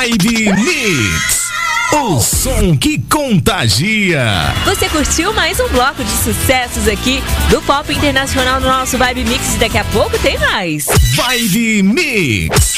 Vibe Mix, o som que contagia. Você curtiu mais um bloco de sucessos aqui do Pop Internacional no nosso Vibe Mix e daqui a pouco tem mais. Vibe Mix.